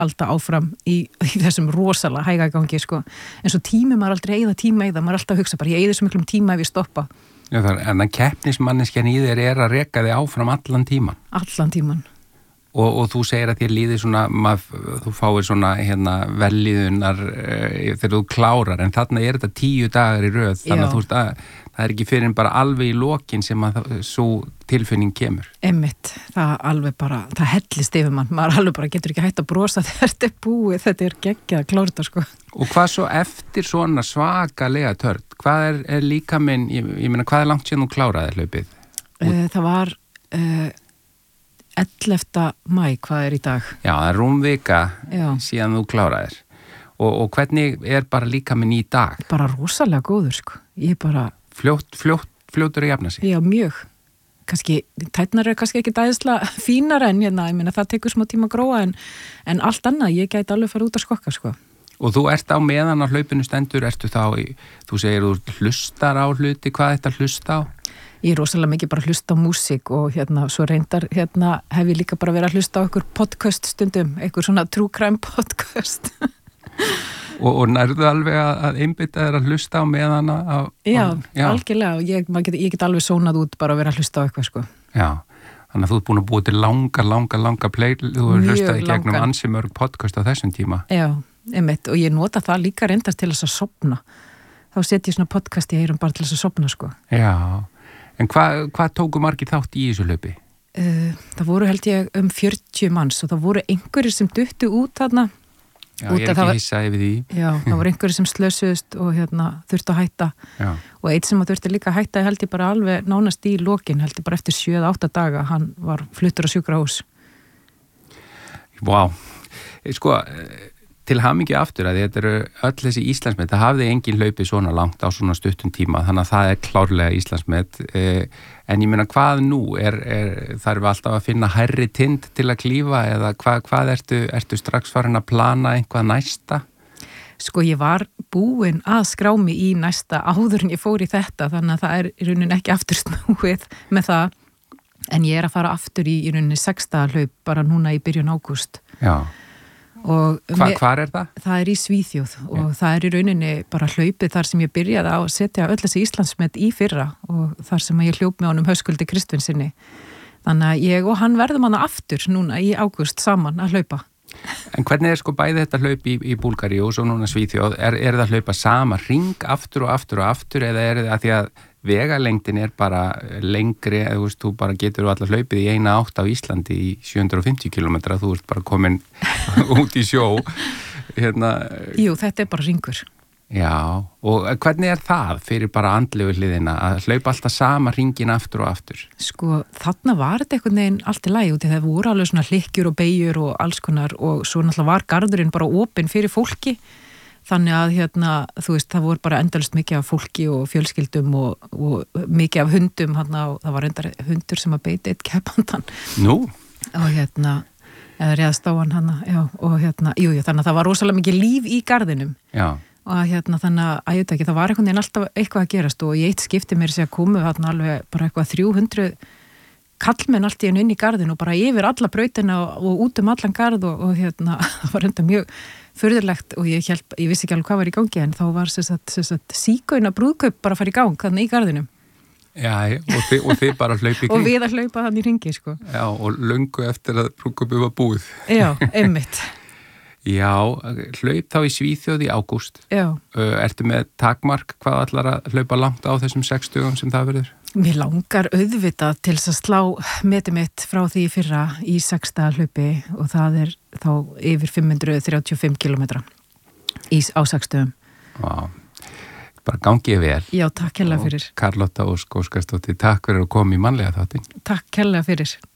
alltaf áfram í þessum rosalega hægagangi sko. En svo tími maður aldrei eyða tíma í það, maður alltaf hugsa bara ég eyði svo miklum tíma ef ég stoppa. Já, en að keppnismanneskjan í þér að reka þig áfram allan tíman. Allan tíman. Og þú segir að þér líði svona, þú fáir svona velliðunar þegar þú klárar, en þarna þetta 10 dagar í röð, þannig að þú veist að það ekki fyrir en bara alveg í lokin sem að svo tilfinning kemur. Einmitt, það alveg bara, það hellist yfir mann, maður alveg bara getur ekki hægt að brosa þegar þetta búið, þetta geggjað að klára þetta sko. Og hvað svo eftir svona svakalega törn, hvað líka minn, ég meina hvað langt síðan þú kláraði hlaupið? Það var 11. maí, hvað í dag? Já, það rúmvika síðan þú kláraðir. Og hvernig bara líka minn í dag? Bara rosalega góður sko, ég bara... Fljótur að jafna sig? Já, mjög. Kannski, tætnar kannski ekki dæðislega fínar en ég meina það tekur smá tíma að gróa en allt annað, ég gæti alveg fara út að skokka sko. Og þú ert á meðan á hlaupinu stendur, ertu þá, þú segir þú hlustar á hluti, hvað þetta hlusta á? Ég rosalega mikið bara hlusta á músík og svo reyndar hef ég líka bara verið að hlusta á einhver podcast stundum, einhver svona true crime podcast. Og nærðu alveg að einbytta þér að hlusta á meðan á... Já, algjörlega, og ég get alveg sónað út bara að vera að hlusta á eitthvað sko. Já, þannig að þú ert búin að búið til langa play, þú hefur hlustað í gegnum ansi mörg podcast á þessum tíma. Já, einmitt, og ég nota það líka reyndar til þess að sofna. Þá set ég svona podcast í eyrum bara til þess að sofna sko. Já, en hvað tóku margir þátt í þessu hlaupi? Það voru held ég 40 manns og það voru einhverjir sem duttu út þarna. Já, ég ekki hissa yfir því. Já, það voru einhverjir sem slösuðust og þurftu að hætta. Já. Og eitt sem að þurfti líka að hætta held ég bara alveg nánast í lokin, held ég bara eftir 7-8 daga, hann var fluttur á sjúkrahús. Vá, sko, til hamingju aftur að þetta eru öll þessi Íslandsmet, það hafði engin hlaupið svona langt á svona stuttum tíma, þannig að það klárlega Íslandsmet, en ég meina hvað nú, þarf alltaf að finna hærri tind til að klífa eða hvað ertu strax farin að plana einhvað næsta? Sko ég var búin að skrá mig í næsta áður en ég fór í þetta, þannig að það í rauninni ekki aftur snúið með það, en ég að fara aftur í rauninni 6. hlaup bara núna í byrjun ágúst. Já. Hvar það? Það í Svíþjóð og það í rauninni bara hlaupið þar sem ég byrjaði á að setja öll þessi Íslandsmet í fyrra og þar sem ég hljóp með honum Höskuldi Kristvinssyni. Þannig að ég og hann verðum hana aftur núna í ágúst saman að hlaupa. En hvernig sko bæði þetta hlaup í Búlgaríu og svo núna Svíþjóð? Það að hlaupa sama hring aftur og aftur og aftur eða það að því að vegalengdin bara lengri, þú bara getur allar hlaupið í eina átt á Íslandi í 750 kilometra, þú ert bara komin út í sjó. Jú, þetta bara hringur. Já, og hvernig það fyrir bara andlegu hliðina að hlaupa alltaf sama hringin aftur og aftur? Sko, þarna var þetta einhvern veginn allt í lagi út í það voru alveg svona hlykkjur og beigjur og alls konar og svo náttúrulega var garðurinn bara opinn fyrir fólki. Þannig að þú veist, það voru bara endalaust mikið af fólki og fjölskyldum og mikið af hundum og það var reyndar hundur sem að beita eitt keppandan. Nú? Og eða réðst á hann já, og jú, þannig að það var rosalega mikið líf í garðinum. Já. Og þannig að það var einhvern veginn alltaf eitthvað að gerast og í eitt skipti mér sér að komu alveg bara eitthvað 300 kallmenn allt í einu inn í garðinu og bara yfir alla brautina og út allan garð og það var enda mjög furðulegt og ég vissi ekki alveg hvað var í gangi en þá var sígauna brúðkaup bara að fara í gang þannig í garðinum. Já, og þið bara hlaupi í kring. Og við að hlaupa þannig í hringi, sko. Já, og löngu eftir að brúðkaupið var búið. Já, einmitt. Já, hlaup þá í Svíþjóð í ágúst. Já. Ertu með takmark hvað allar að hlaupa langt á þessum 6 dögum sem það verður? Mér langar auðvitað til þess að slá metið mitt frá því fyrra í 6. hlaupi og það þá yfir 535 kilometra á 6 dögum. Vá, bara gangið vel. Já, takk hérlega fyrir. Karlotta Ósk Óskarsdóttir, takk fyrir að koma í mannlega þáttinn. Takk hérlega fyrir.